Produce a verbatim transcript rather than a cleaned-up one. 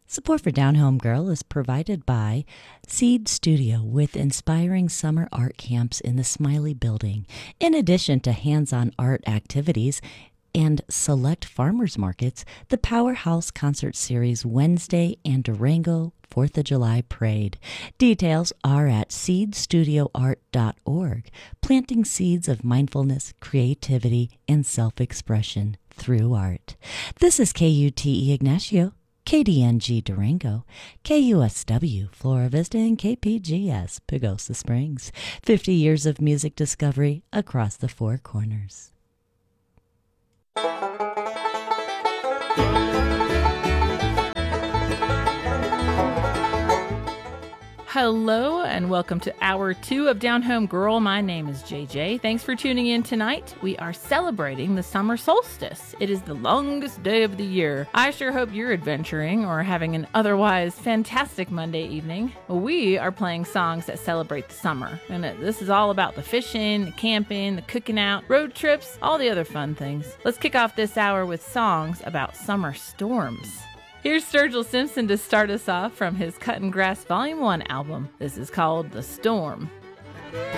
Support for Down Home Girl is provided by Seed Studio with inspiring summer art camps in the Smiley Building. In addition to hands-on art activities and select farmers markets, the Powerhouse Concert Series Wednesday and Durango fourth of July Parade. Details are at seed studio art dot org, planting seeds of mindfulness, creativity, and self-expression through art. This is K U T E Ignacio, K D N G Durango, K U S W Flora Vista, and K P G S Pagosa Springs. fifty years of music discovery across the Four Corners. Hello and welcome to Hour two of Down Home Girl. My name is J J. Thanks for tuning in tonight. We are celebrating the summer solstice. It is the longest day of the year. I sure hope you're adventuring or having an otherwise fantastic Monday evening. We are playing songs that celebrate the summer. And this is all about the fishing, the camping, the cooking out, road trips, all the other fun things. Let's kick off this hour with songs about summer storms. Here's Sturgill Simpson to start us off from his Cutting Grass Volume one album. This is called The Storm.